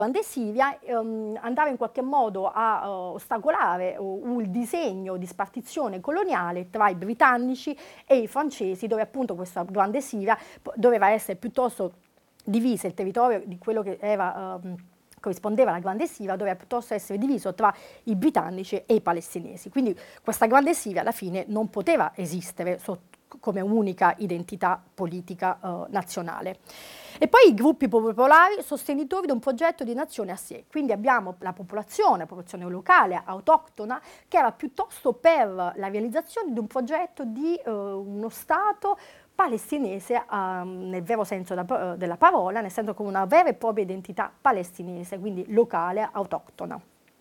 Grande Siria andava in qualche modo a ostacolare il disegno di spartizione coloniale tra i britannici e i francesi, dove appunto questa Grande Siria doveva essere piuttosto divisa, il territorio di quello che era, corrispondeva alla Grande Siria doveva piuttosto essere diviso tra i britannici e i palestinesi. Quindi questa Grande Siria alla fine non poteva esistere come unica identità politica nazionale. E poi i gruppi popolari sostenitori di un progetto di nazione a sé, quindi abbiamo la popolazione locale, autoctona, che era piuttosto per la realizzazione di un progetto di uno Stato palestinese nel vero senso della parola, nel senso con una vera e propria identità palestinese, quindi locale, autoctona.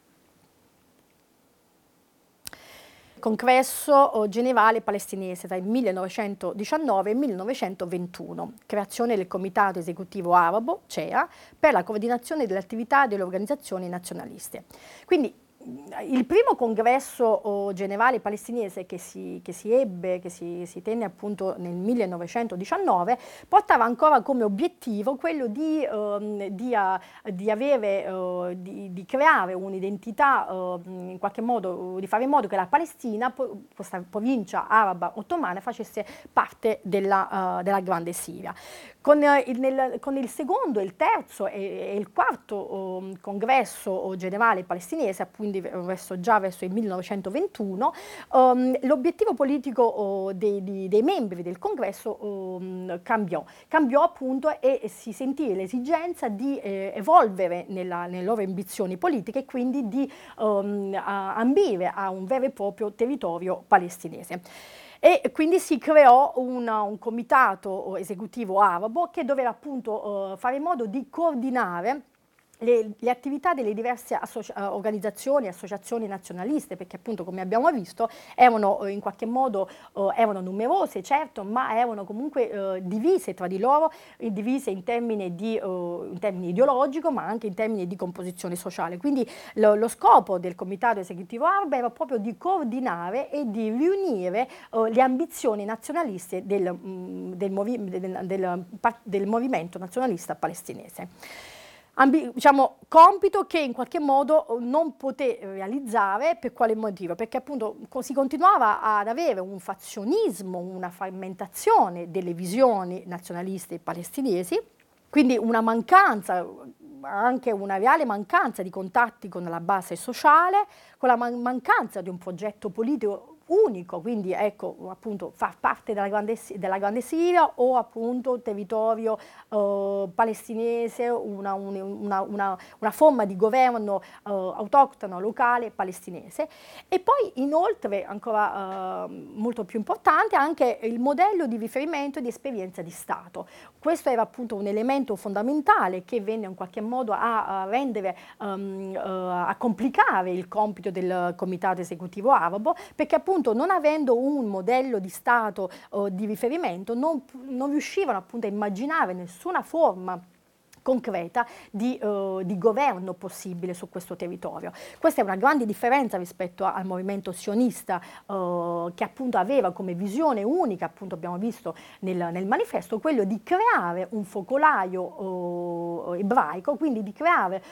Congresso generale palestinese tra il 1919 e il 1921, creazione del Comitato Esecutivo Arabo, CEA, per la coordinazione delle attività delle organizzazioni nazionaliste. Quindi il primo congresso generale palestinese che si tenne appunto nel 1919 portava ancora come obiettivo quello di creare un'identità, in qualche modo di fare in modo che la Palestina, questa provincia araba ottomana, facesse parte della Grande Siria. Con il secondo, il terzo e il quarto congresso generale palestinese, appunto già verso il 1921, l'obiettivo politico dei membri del congresso cambiò appunto e si sentì l'esigenza di evolvere nelle loro ambizioni politiche e quindi di ambire a un vero e proprio territorio palestinese. E quindi si creò un comitato esecutivo arabo che doveva appunto fare in modo di coordinare le attività delle diverse organizzazioni, associazioni nazionaliste, perché appunto come abbiamo visto erano in qualche modo erano numerose, certo, ma erano comunque divise tra di loro, divise in termini ideologico, ma anche in termini di composizione sociale. Quindi lo scopo del Comitato Esecutivo Arabo era proprio di coordinare e di riunire le ambizioni nazionaliste del movimento nazionalista palestinese. Diciamo, compito che in qualche modo non poté realizzare. Per quale motivo? Perché appunto si continuava ad avere un fazionismo, una frammentazione delle visioni nazionaliste palestinesi, quindi una mancanza, anche una reale mancanza di contatti con la base sociale, con la mancanza di un progetto politico unico, quindi ecco appunto far parte della Grande Siria o appunto territorio palestinese, una forma di governo autoctono, locale, palestinese. E poi inoltre, ancora molto più importante, anche il modello di riferimento di esperienza di Stato. Questo era appunto un elemento fondamentale che venne in qualche modo a rendere, a complicare il compito del Comitato Esecutivo Arabo, perché appunto non avendo un modello di Stato di riferimento non riuscivano appunto a immaginare nessuna forma concreta di governo possibile su questo territorio. Questa è una grande differenza rispetto al movimento sionista che appunto aveva come visione unica, appunto abbiamo visto nel manifesto, quello di creare un focolaio ebraico, quindi di creare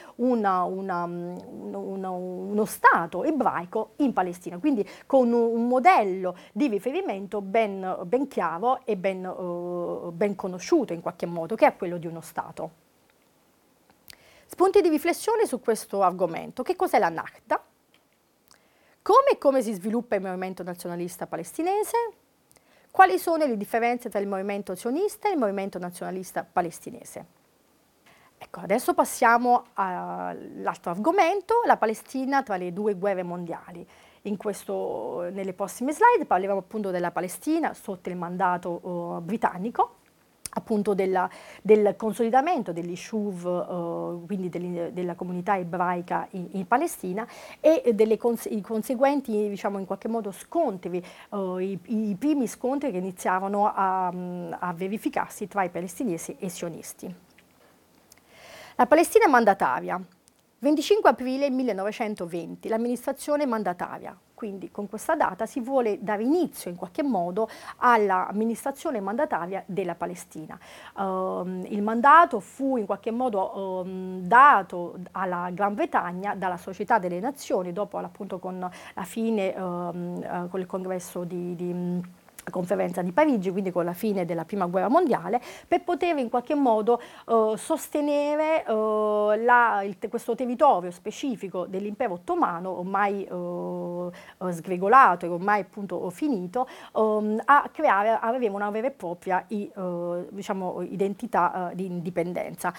uno Stato ebraico in Palestina, quindi con un modello di riferimento ben chiaro e ben conosciuto in qualche modo, che è quello di uno Stato. Spunti di riflessione su questo argomento. Che cos'è la Nakba? Come si sviluppa il movimento nazionalista palestinese? Quali sono le differenze tra il movimento sionista e il movimento nazionalista palestinese? Ecco, adesso passiamo all'altro argomento, la Palestina tra le due guerre mondiali. Nelle prossime slide parleremo appunto della Palestina sotto il mandato britannico, appunto del consolidamento degli Shuv, quindi della comunità ebraica in Palestina e i conseguenti, diciamo in qualche modo, scontri, i primi scontri che iniziarono a verificarsi tra i palestinesi e i sionisti. La Palestina mandataria. 25 aprile 1920, l'amministrazione mandataria. Quindi con questa data si vuole dare inizio in qualche modo all'amministrazione mandataria della Palestina. Il mandato fu in qualche modo dato alla Gran Bretagna dalla Società delle Nazioni dopo appunto con la fine, con il congresso di Conferenza di Parigi, quindi con la fine della Prima Guerra Mondiale, per poter in qualche modo sostenere questo territorio specifico dell'impero ottomano, ormai sgregolato e ormai appunto finito, a creare, aveva una vera e propria diciamo, identità di indipendenza.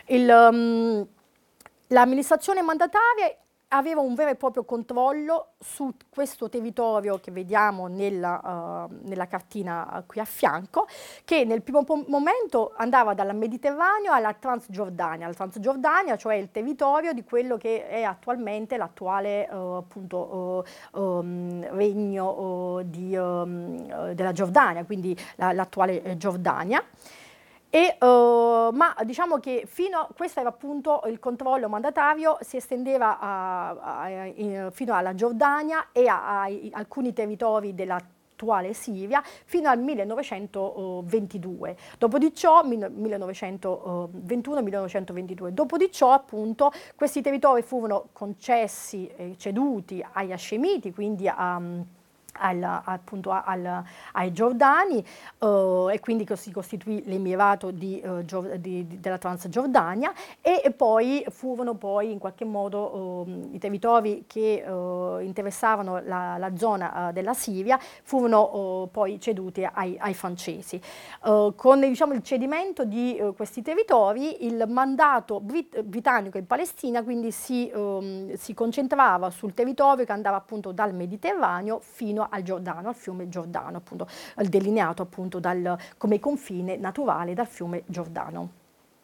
L'amministrazione mandataria aveva un vero e proprio controllo su questo territorio che vediamo nella cartina qui a fianco, che nel primo momento andava dal Mediterraneo alla Transgiordania. La Transgiordania, cioè il territorio di quello che è attualmente l'attuale appunto regno della Giordania, quindi l'attuale Giordania. Ma diciamo che questo era appunto il controllo mandatario, si estendeva fino alla Giordania e a alcuni territori dell'attuale Siria fino al 1922. Dopo di ciò, 1921-1922, dopo di ciò appunto questi territori furono concessi e ceduti agli Hascemiti, quindi appunto ai Giordani, e quindi si costituì l'Emirato della Transgiordania, e poi furono in qualche modo i territori che interessavano la zona della Siria furono poi ceduti ai francesi. Con diciamo, il cedimento di questi territori, il mandato britannico in Palestina quindi si concentrava sul territorio che andava appunto dal Mediterraneo fino al Giordano, al fiume Giordano, appunto, delineato appunto come confine naturale dal fiume Giordano.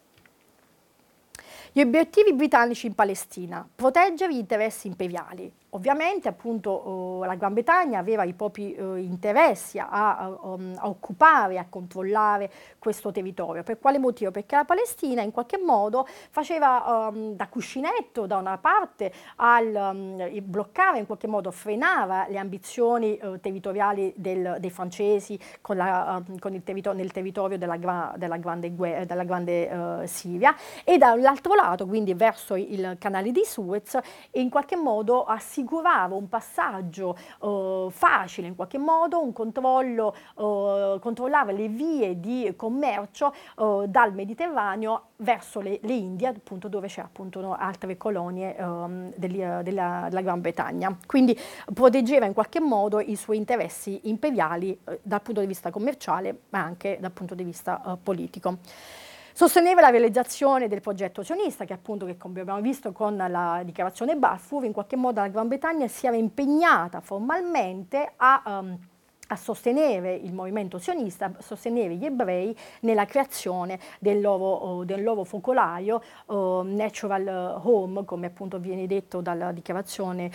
Gli obiettivi britannici in Palestina: proteggere gli interessi imperiali. Ovviamente appunto la Gran Bretagna aveva i propri interessi a occupare, a controllare questo territorio. Per quale motivo? Perché la Palestina in qualche modo faceva da cuscinetto da una parte bloccava, in qualche modo frenava le ambizioni territoriali dei francesi nel territorio della grande Siria, e dall'altro lato, quindi verso il canale di Suez, in qualche modo assicurava un passaggio facile, in qualche modo un controllo, controllava le vie di commercio dal Mediterraneo verso le Indie, appunto, dove c'è appunto altre colonie della Gran Bretagna. Quindi proteggeva in qualche modo i suoi interessi imperiali dal punto di vista commerciale, ma anche dal punto di vista politico. Sosteneva la realizzazione del progetto sionista, che appunto, che come abbiamo visto con la dichiarazione Balfour, in qualche modo la Gran Bretagna si era impegnata formalmente a sostenere il movimento sionista, a sostenere gli ebrei nella creazione del loro focolaio, natural home, come appunto viene detto dalla dichiarazione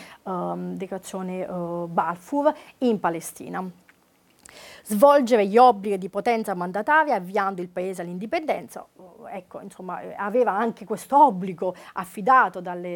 Balfour, in Palestina. Svolgere gli obblighi di potenza mandataria avviando il paese all'indipendenza. Ecco, insomma, aveva anche questo obbligo affidato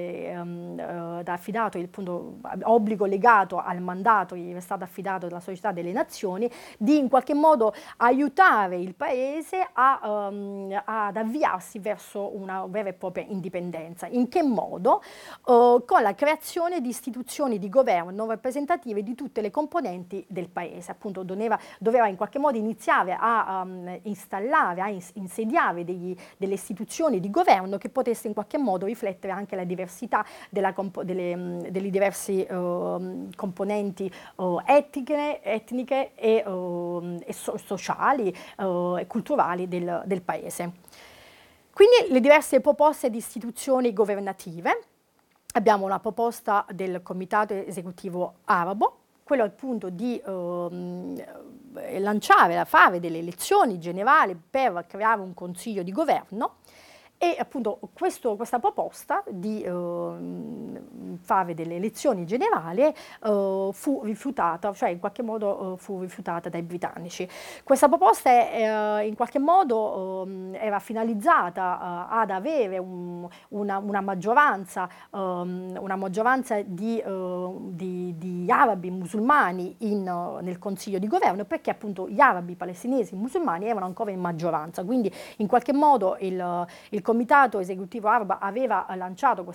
obbligo legato al mandato che gli era stato affidato dalla Società delle Nazioni, di in qualche modo aiutare il paese ad avviarsi verso una vera e propria indipendenza. In che modo? Con la creazione di istituzioni di governo rappresentative di tutte le componenti del paese. Appunto doveva in qualche modo iniziare a installare, a insediare delle istituzioni di governo che potesse in qualche modo riflettere anche la diversità delle diverse componenti etniche e sociali e culturali del paese. Quindi le diverse proposte di istituzioni governative: abbiamo una proposta del Comitato Esecutivo Arabo, quello appunto di fare delle elezioni generali per creare un consiglio di governo, E appunto questa proposta di fare delle elezioni generali fu rifiutata, cioè in qualche modo fu rifiutata dai britannici. Questa proposta in qualche modo era finalizzata ad avere una maggioranza di arabi musulmani nel Consiglio di governo, perché appunto gli arabi palestinesi musulmani erano ancora in maggioranza, quindi in qualche modo il Comitato Esecutivo Arabo aveva lanciato